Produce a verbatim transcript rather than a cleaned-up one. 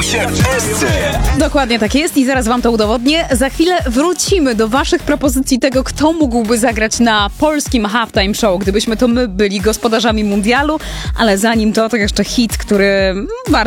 się w Esce. Dokładnie tak jest i zaraz wam to udowodnię. Za chwilę wrócimy do waszych propozycji tego, kto mógłby zagrać na polskim halftime show, gdybyśmy to my byli gospodarzami mundialu, ale zanim to, to jeszcze hit, który bardzo